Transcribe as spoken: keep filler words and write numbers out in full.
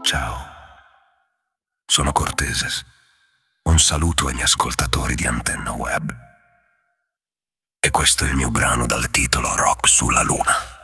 Ciao, sono Corteses. Un saluto agli ascoltatori di Antenna Web. E questo è il mio brano dal titolo Rock sulla Luna.